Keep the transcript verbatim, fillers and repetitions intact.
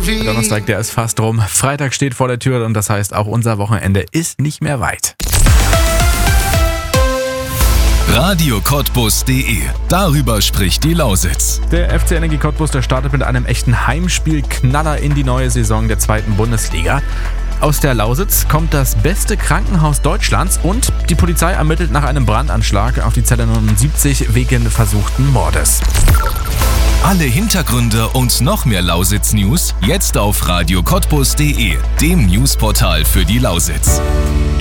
Donnerstag, der ist fast rum. Freitag steht vor der Tür und das heißt, auch unser Wochenende ist nicht mehr weit. Radio Cottbus punkt de. Darüber spricht die Lausitz. Der F C Energie Cottbus, der startet mit einem echten Heimspiel-Knaller in die neue Saison der zweiten Bundesliga. Aus der Lausitz kommt das beste Krankenhaus Deutschlands und die Polizei ermittelt nach einem Brandanschlag auf die Zelle neunundsiebzig wegen versuchten Mordes. Alle Hintergründe und noch mehr Lausitz-News jetzt auf Radio Cottbus punkt de, dem Newsportal für die Lausitz.